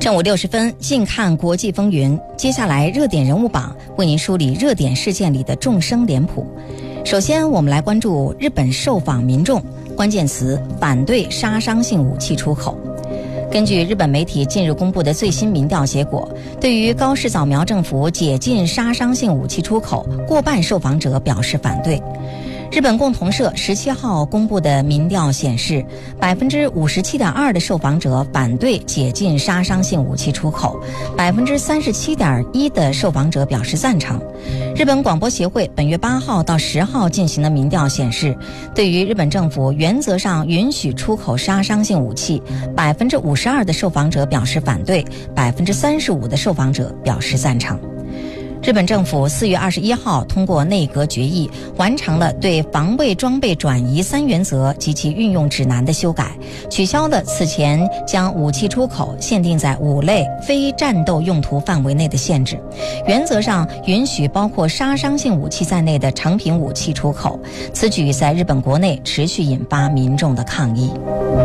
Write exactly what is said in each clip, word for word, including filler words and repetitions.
正午六十分，近看国际风云。接下来热点人物榜为您梳理热点事件里的众生脸谱。首先，我们来关注日本受访民众，关键词反对杀伤性武器出口。根据日本媒体近日公布的最新民调结果，对于高市早苗政府解禁杀伤性武器出口，过半受访者表示反对。日本共同社十七号公布的民调显示，百分之五十七点二的受访者反对解禁杀伤性武器出口，百分之三十七点一的受访者表示赞成。日本广播协会本月八号到十号进行的民调显示，对于日本政府原则上允许出口杀伤性武器，百分之五十二的受访者表示反对，百分之三十五的受访者表示赞成。日本政府四月二十一号通过内阁决议，完成了对防卫装备转移三原则及其运用指南的修改，取消了此前将武器出口限定在五类非战斗用途范围内的限制，原则上允许包括杀伤性武器在内的成品武器出口。此举在日本国内持续引发民众的抗议。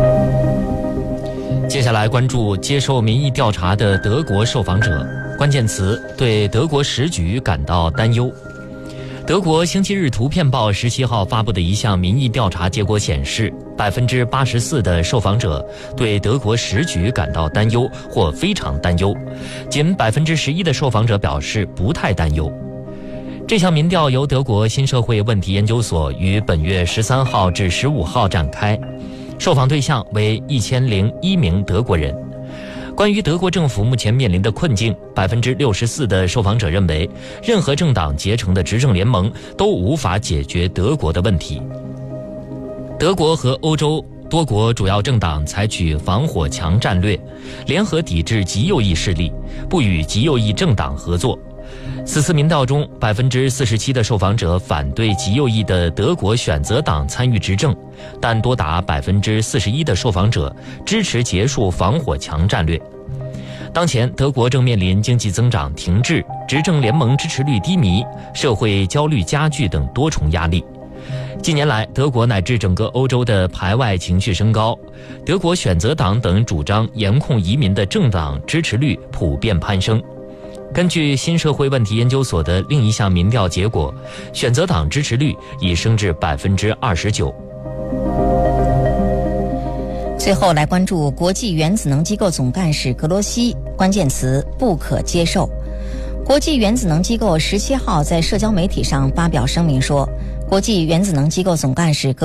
接下来关注接受民意调查的德国受访者，关键词对德国时局感到担忧。德国星期日图片报十七号发布的一项民意调查结果显示，百分之八十四的受访者对德国时局感到担忧或非常担忧，仅百分之十一的受访者表示不太担忧。这项民调由德国新社会问题研究所于本月十三号至十五号展开，受访对象为一千零一名德国人。关于德国政府目前面临的困境，百分之六十四的受访者认为，任何政党结成的执政联盟都无法解决德国的问题。德国和欧洲多国主要政党采取防火墙战略，联合抵制极右翼势力，不与极右翼政党合作。此次民调中，百分之四十七的受访者反对极右翼的德国选择党参与执政，但多达百分之四十一的受访者支持结束防火墙战略。当前，德国正面临经济增长停滞、执政联盟支持率低迷、社会焦虑加剧等多重压力。近年来，德国乃至整个欧洲的排外情绪升高，德国选择党等主张严控移民的政党支持率普遍攀升。根据新社会问题研究所的另一项民调结果，选择党支持率已升至百分之二十九。 最后来关注国际原子能机构总干事格罗西，关键词不可接受。国际原子能机构十七号在社交媒体上发表声明说，国际原子能机构总干事格